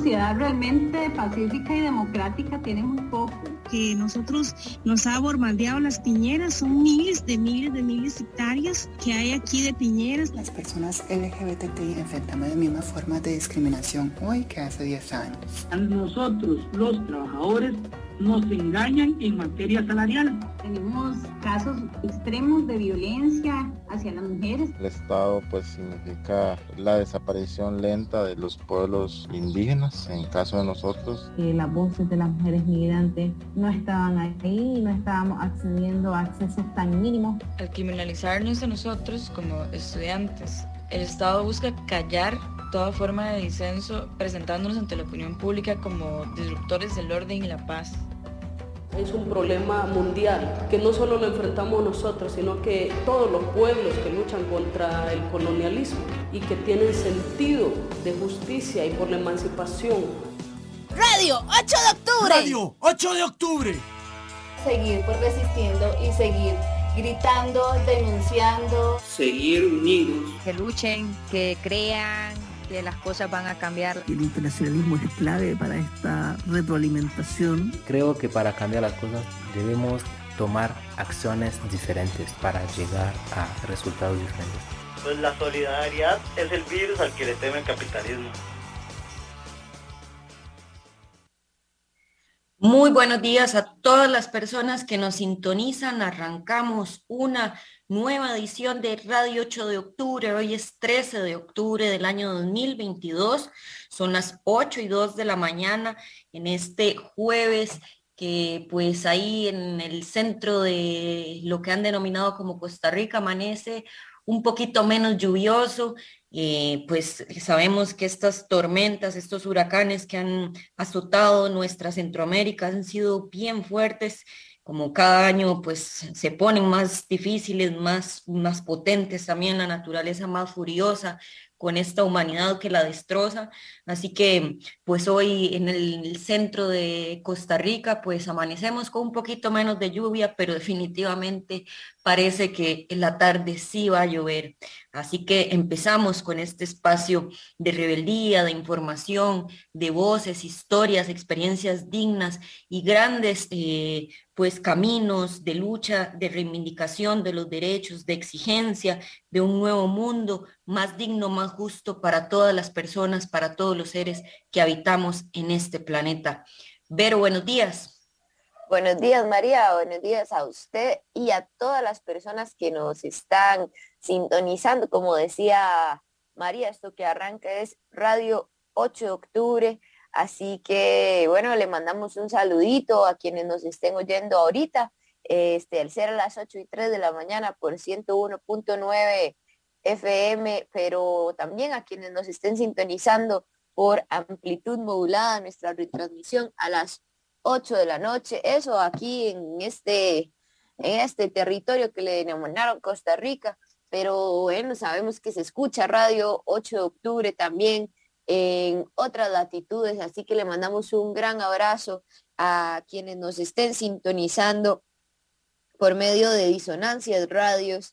sociedad realmente pacífica y democrática tiene muy poco. Que nosotros nos ha bombardeado las piñeras, son miles de hectáreas que hay aquí de piñeras. Las personas LGBTI enfrentamos las mismas formas de discriminación hoy que hace 10 años. A nosotros, los trabajadores, nos engañan en materia salarial. Tenemos casos extremos de violencia hacia las mujeres. El Estado pues significa la desaparición lenta de los pueblos indígenas, en caso de nosotros. Las voces de las mujeres migrantes no estaban ahí, no estábamos accediendo a accesos tan mínimos. Al criminalizarnos a nosotros como estudiantes, el Estado busca callar toda forma de disenso, presentándonos ante la opinión pública como disruptores del orden y la paz. Es un problema mundial, que no solo lo enfrentamos nosotros, sino que todos los pueblos que luchan contra el colonialismo y que tienen sentido de justicia y por la emancipación. Radio 8 de octubre. Radio 8 de octubre. Seguir pues resistiendo y seguir gritando, denunciando. Seguir unidos. Que luchen, que crean que las cosas van a cambiar. El internacionalismo es clave para esta retroalimentación. Creo que para cambiar las cosas debemos tomar acciones diferentes para llegar a resultados diferentes. Pues la solidaridad es el virus al que le teme el capitalismo. Muy buenos días a todas las personas que nos sintonizan. Arrancamos una nueva edición de Radio 8 de octubre. Hoy es 13 de octubre del año 2022. Son las 8:02 de la mañana en este jueves que pues ahí en el centro de lo que han denominado como Costa Rica amanece un poquito menos lluvioso. Pues sabemos que estas tormentas, estos huracanes que han azotado nuestra Centroamérica han sido bien fuertes, como cada año pues se ponen más difíciles, más potentes también, la naturaleza más furiosa con esta humanidad que la destroza. Así que pues hoy en el centro de Costa Rica pues amanecemos con un poquito menos de lluvia, pero definitivamente parece que en la tarde sí va a llover. Así que empezamos con este espacio de rebeldía, de información, de voces, historias, experiencias dignas y grandes pues caminos de lucha, de reivindicación de los derechos, de exigencia de un nuevo mundo más digno, más justo para todas las personas, para todos los seres que habitamos en este planeta. Vero, buenos días. Buenos días, María, buenos días a usted y a todas las personas que nos están sintonizando. Como decía María, esto que arranca es Radio 8 de octubre, así que bueno, le mandamos un saludito a quienes nos estén oyendo ahorita, al ser a las 8:03 de la mañana por 101.9 FM, pero también a quienes nos estén sintonizando por amplitud modulada, nuestra retransmisión a las 8 de la noche, eso aquí en este territorio que le denominaron Costa Rica, pero bueno, sabemos que se escucha Radio 8 de octubre también en otras latitudes, así que le mandamos un gran abrazo a quienes nos estén sintonizando por medio de Disonancias Radios,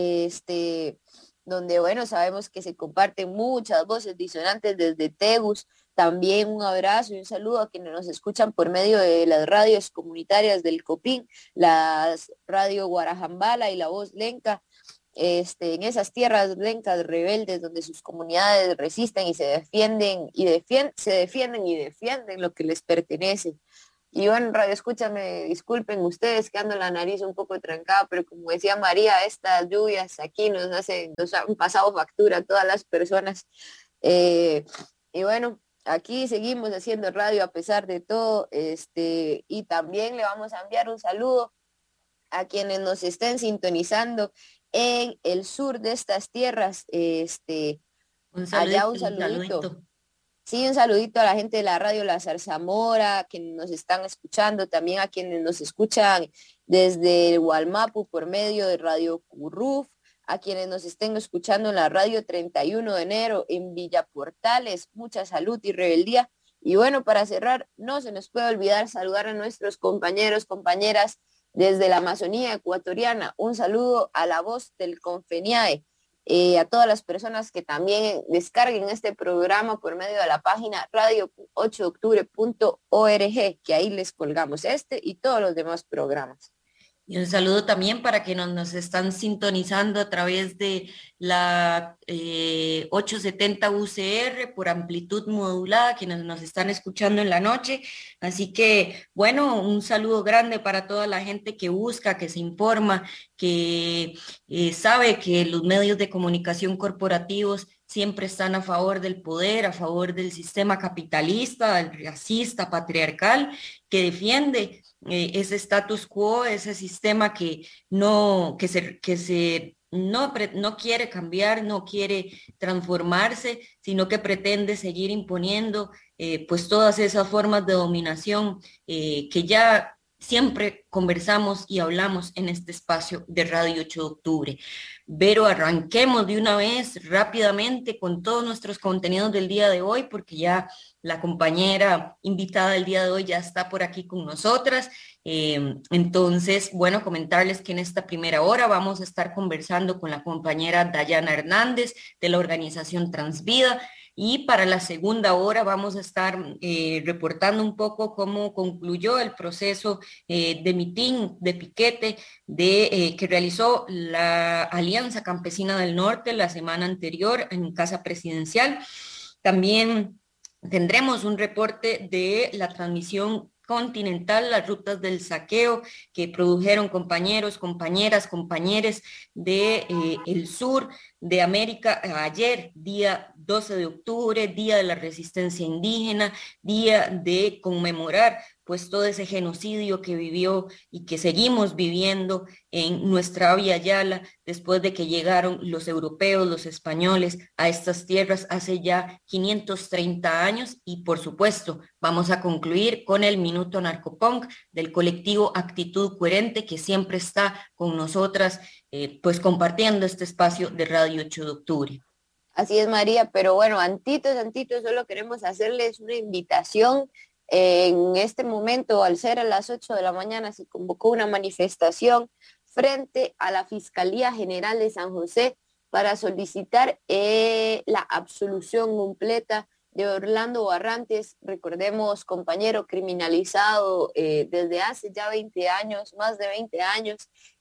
donde bueno, sabemos que se comparten muchas voces disonantes desde Tegus. También un abrazo y un saludo a quienes nos escuchan por medio de las radios comunitarias del Copín, las Radio Guarajambala y La Voz Lenca, en esas tierras lencas rebeldes donde sus comunidades resisten y se defienden lo que les pertenece. Y bueno, radio escúchame, disculpen ustedes que ando la nariz un poco trancada, pero como decía María, estas lluvias aquí nos han pasado factura a todas las personas. Y bueno, aquí seguimos haciendo radio a pesar de todo, y también le vamos a enviar un saludo a quienes nos estén sintonizando en el sur de estas tierras, un saludito. Sí, un saludito a la gente de la radio La Zarzamora, quienes nos están escuchando, también a quienes nos escuchan desde el Gualmapu por medio de Radio Curruf, a quienes nos estén escuchando en la radio 31 de enero en Villa Portales, mucha salud y rebeldía. Y bueno, para cerrar, no se nos puede olvidar saludar a nuestros compañeros, compañeras desde la Amazonía ecuatoriana. Un saludo a la voz del Confeniae, a todas las personas que también descarguen este programa por medio de la página radio8deoctubre.org, que ahí les colgamos este y todos los demás programas. Y un saludo también para que nos están sintonizando a través de la 870 UCR por amplitud modulada, quienes nos están escuchando en la noche. Así que, bueno, un saludo grande para toda la gente que busca, que se informa, que sabe que los medios de comunicación corporativos siempre están a favor del poder, a favor del sistema capitalista, racista, patriarcal, que defiende ese status quo, ese sistema que no quiere cambiar, no quiere transformarse, sino que pretende seguir imponiendo pues todas esas formas de dominación que ya siempre conversamos y hablamos en este espacio de Radio 8 de Octubre. Pero arranquemos de una vez rápidamente con todos nuestros contenidos del día de hoy, porque ya la compañera invitada del día de hoy ya está por aquí con nosotras. Entonces, bueno, comentarles que en esta primera hora vamos a estar conversando con la compañera Dayana Hernández de la organización Transvida. Y para la segunda hora vamos a estar reportando un poco cómo concluyó el proceso de mitin, de piquete que realizó la Alianza Campesina del Norte la semana anterior en Casa Presidencial. También tendremos un reporte de la transmisión continental, las rutas del saqueo que produjeron compañeros, compañeras, compañeres de el sur de América ayer, día 12 de octubre, Día de la Resistencia Indígena, día de conmemorar pues todo ese genocidio que vivió y que seguimos viviendo en nuestra Via Yala después de que llegaron los europeos, los españoles a estas tierras hace ya 530 años. Y por supuesto vamos a concluir con el Minuto Narcopunk del colectivo Actitud Coherente, que siempre está con nosotras pues compartiendo este espacio de Radio 8 de Octubre. Así es, María, pero bueno, antitos, solo queremos hacerles una invitación. En este momento, al ser a las 8 de la mañana, se convocó una manifestación frente a la Fiscalía General de San José para solicitar la absolución completa de Orlando Barrantes, recordemos, compañero criminalizado desde hace ya 20 años, más de 20 años,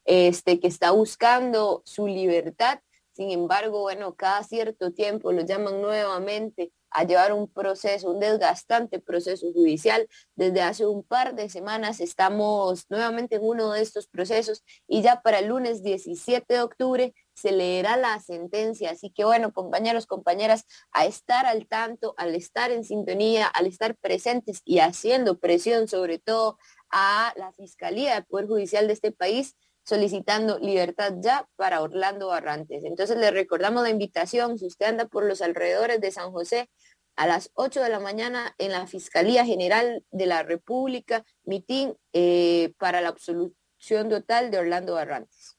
que está buscando su libertad. Sin embargo, bueno, cada cierto tiempo lo llaman nuevamente a llevar un proceso, un desgastante proceso judicial. Desde hace un par de semanas estamos nuevamente en uno de estos procesos y ya para el lunes 17 de octubre se leerá la sentencia. Así que bueno, compañeros, compañeras, a estar al tanto, al estar en sintonía, al estar presentes y haciendo presión sobre todo a la Fiscalía del Poder Judicial de este país, solicitando libertad ya para Orlando Barrantes. Entonces le recordamos la invitación, si usted anda por los alrededores de San José, a las 8 de la mañana en la Fiscalía General de la República, mitin para la absolución total de Orlando Barrantes.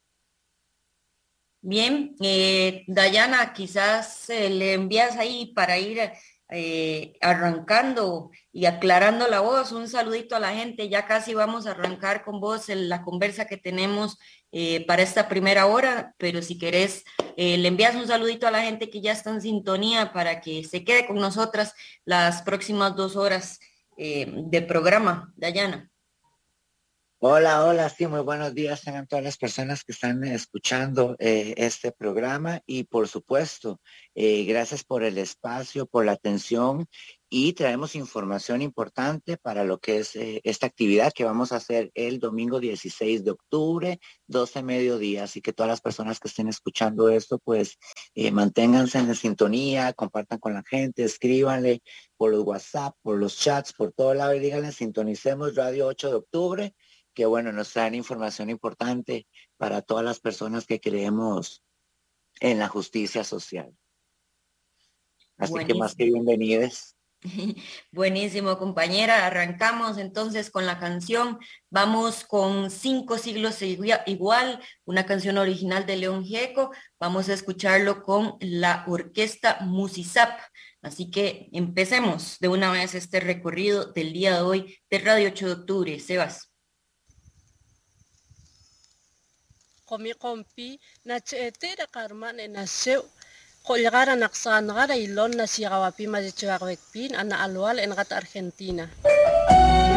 Bien, Dayana, quizás le envías ahí para ir arrancando y aclarando la voz, un saludito a la gente. Ya casi vamos a arrancar con vos en la conversa que tenemos para esta primera hora, pero si querés le envías un saludito a la gente que ya está en sintonía para que se quede con nosotras las próximas 2 horas de programa. Dayana. Hola, sí, muy buenos días a todas las personas que están escuchando este programa y por supuesto, gracias por el espacio, por la atención y traemos información importante para lo que es esta actividad que vamos a hacer el domingo 16 de octubre, 12 mediodía, así que todas las personas que estén escuchando esto, pues manténganse en sintonía, compartan con la gente, escríbanle por los WhatsApp, por los chats, por todo lado y díganle, sintonicemos Radio 8 de octubre, que bueno, nos traen información importante para todas las personas que creemos en la justicia social. Así Buenísimo. Que más que bienvenidos. Buenísimo, compañera. Arrancamos entonces con la canción. Vamos con 5 siglos igual, una canción original de León Gieco. Vamos a escucharlo con la orquesta Musizap. Así que empecemos de una vez este recorrido del día de hoy de Radio 8 de Octubre. Sebas. komi kompi na chetera karman na seu kolgara naksan gara ilon na sigawapi majichwagwekpin ana alwal en gat Argentina.